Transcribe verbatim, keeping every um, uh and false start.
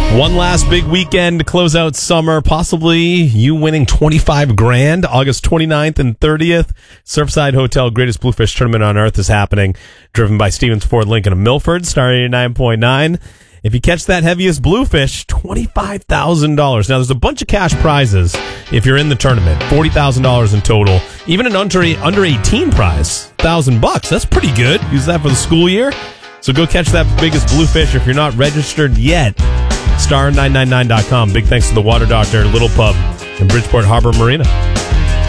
One last big weekend to close out summer, possibly you winning twenty-five grand. August twenty-ninth and thirtieth, Surfside Hotel Greatest Bluefish Tournament on Earth is happening, driven by Stevens Ford Lincoln of Milford, Star eighty-nine point nine. If you catch that heaviest bluefish, twenty-five thousand dollars. Now, there's a bunch of cash prizes if you're in the tournament, forty thousand dollars in total. Even an under under eighteen prize, one thousand bucks. That's pretty good. Use that for the school year. So go catch that biggest bluefish if you're not registered yet. star nine nine nine dot com. Big thanks to the Water Doctor, Little Pub, and Bridgeport Harbor Marina.